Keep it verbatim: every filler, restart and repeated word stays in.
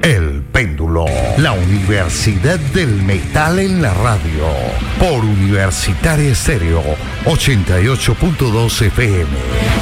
El Péndulo, la Universidad del Metal en la radio, por Universitaria Estéreo ochenta y ocho punto dos F M.